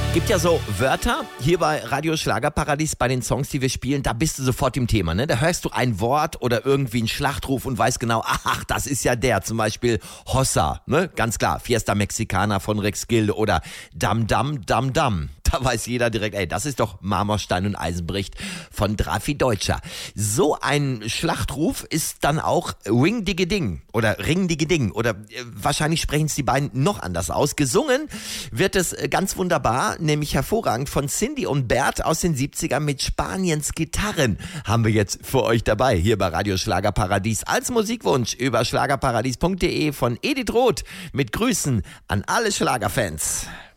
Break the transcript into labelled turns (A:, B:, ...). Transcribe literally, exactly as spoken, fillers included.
A: Gibt ja so Wörter hier bei Radio Schlagerparadies, bei den Songs, die wir spielen, da bist du sofort im Thema, ne? Da hörst du ein Wort oder irgendwie einen Schlachtruf und weißt genau, ach, das ist ja der, zum Beispiel Hossa, ne? Ganz klar, Fiesta Mexicana von Rex Gilde oder Dam Dam Dam Dam. Da weiß jeder direkt, ey, das ist doch Marmorstein und Eisenbricht von Drafi Deutscher. So ein Schlachtruf ist dann auch Ring Digge Ding oder Ring Digge Ding oder äh, wahrscheinlich sprechen es die beiden noch anders aus. Gesungen wird es äh, ganz wunderbar, nämlich hervorragend von Cindy und Bert aus den siebzigern mit Spaniens Gitarren. Haben wir jetzt für euch dabei, hier bei Radio Schlagerparadies als Musikwunsch über schlagerparadies punkt de von Edith Roth mit Grüßen an alle Schlagerfans.